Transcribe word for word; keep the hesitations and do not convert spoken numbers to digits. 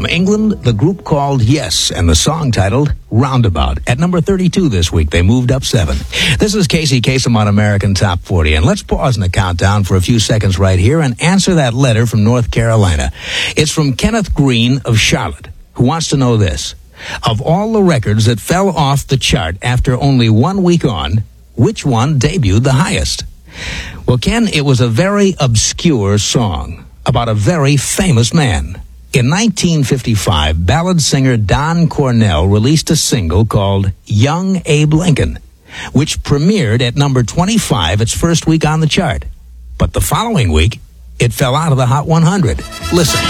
From England, the group called Yes, and the song titled Roundabout. At number thirty-two this week, they moved up seven. This is Casey Kasem on American Top forty, and let's pause in the countdown for a few seconds right here and answer that letter from North Carolina. It's from Kenneth Green of Charlotte, who wants to know this. Of all the records that fell off the chart after only one week on, which one debuted the highest? Well, Ken, it was a very obscure song about a very famous man. In nineteen fifty-five, ballad singer Don Cornell released a single called Young Abe Lincoln, which premiered at number twenty-five its first week on the chart. But the following week, it fell out of the Hot one hundred. Listen.